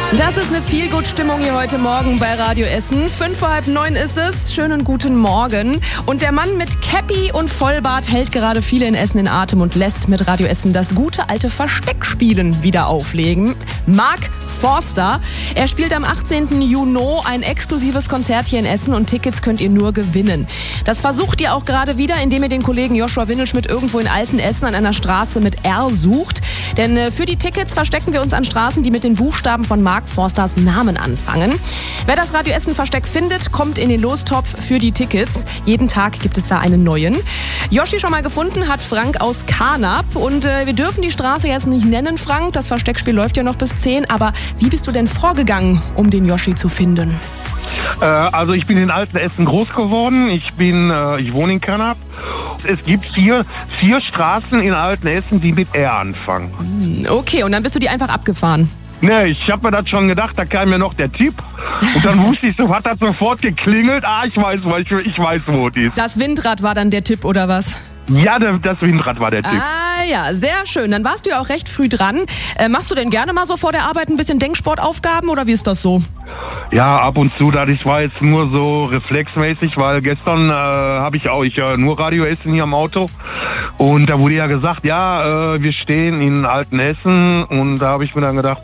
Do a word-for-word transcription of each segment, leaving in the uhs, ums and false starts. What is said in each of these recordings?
Das ist eine Feelgood-Stimmung hier heute Morgen bei Radio Essen. Fünf vor halb neun ist es. Schönen guten Morgen. Und der Mann mit Käppi und Vollbart hält gerade viele in Essen in Atem und lässt mit Radio Essen das gute alte Versteckspielen wieder auflegen. Mark Forster. Er spielt am achtzehnten Juni ein exklusives Konzert hier in Essen und Tickets könnt ihr nur gewinnen. Das versucht ihr auch gerade wieder, indem ihr den Kollegen Joshua Windelschmidt irgendwo in Altenessen an einer Straße mit R sucht. Denn äh, für die Tickets verstecken wir uns an Straßen, die mit den Buchstaben von Mark Forsters Namen anfangen. Wer das Radio Essen Versteck findet, kommt in den Lostopf für die Tickets. Jeden Tag gibt es da einen neuen. Joshi schon mal gefunden hat Frank aus Karnap. Und äh, wir dürfen die Straße jetzt nicht nennen, Frank. Das Versteckspiel läuft ja noch bis zehn. Aber wie bist du denn vorgegangen, um den Joshi zu finden? Äh, also ich bin in Altenessen groß geworden. Ich bin, äh, ich wohne in Karnap. Es gibt vier, vier Straßen in Altenessen, die mit R anfangen. Okay, und dann bist du die einfach abgefahren? Ne, ich habe mir das schon gedacht, da kam mir noch der Tipp. Und dann wusste ich so, hat das sofort geklingelt. Ah, ich weiß, ich, ich weiß, wo es ist. Das Windrad war dann der Tipp, oder was? Ja, das Windrad war der Tipp. Ah ja, sehr schön. Dann warst du ja auch recht früh dran. Äh, machst du denn gerne mal so vor der Arbeit ein bisschen Denksportaufgaben oder wie ist das so? Ja, ab und zu. Das war jetzt nur so reflexmäßig, weil gestern äh, habe ich auch ich, äh, nur Radio Essen hier am Auto. Und da wurde ja gesagt, ja, äh, wir stehen in Altenessen. Und da habe ich mir dann gedacht,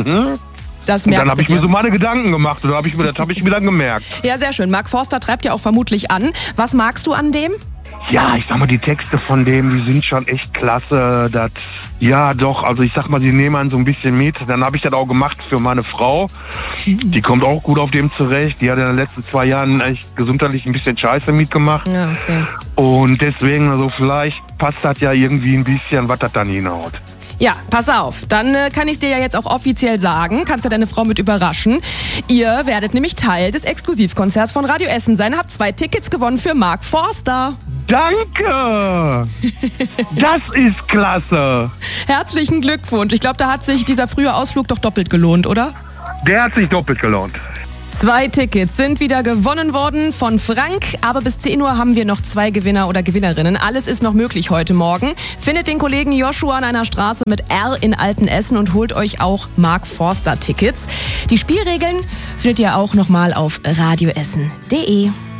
das und dann habe ich dir. mir so meine Gedanken gemacht. Und da hab ich mir, das habe ich mir dann gemerkt. Ja, sehr schön. Mark Forster treibt ja auch vermutlich an. Was magst du an dem? Ja, ich sag mal, die Texte von dem, die sind schon echt klasse. Das, ja, doch, also ich sag mal, die nehmen einen so ein bisschen mit. Dann habe ich das auch gemacht für meine Frau. Die kommt auch gut auf dem zurecht. Die hat in den letzten zwei Jahren echt gesundheitlich ein bisschen Scheiße mitgemacht. Ja, okay. Und deswegen, also vielleicht passt das ja irgendwie ein bisschen, was das dann hinhaut. Ja, pass auf. Dann äh, kann ich dir ja jetzt auch offiziell sagen, kannst ja deine Frau mit überraschen. Ihr werdet nämlich Teil des Exklusivkonzerts von Radio Essen sein. Habt zwei Tickets gewonnen für Mark Forster. Danke! Das ist klasse! Herzlichen Glückwunsch. Ich glaube, da hat sich dieser frühe Ausflug doch doppelt gelohnt, oder? Der hat sich doppelt gelohnt. Zwei Tickets sind wieder gewonnen worden von Frank, aber bis zehn Uhr haben wir noch zwei Gewinner oder Gewinnerinnen. Alles ist noch möglich heute Morgen. Findet den Kollegen Joshua an einer Straße mit R in Altenessen und holt euch auch Mark Forster Tickets. Die Spielregeln findet ihr auch nochmal auf radioessen punkt de.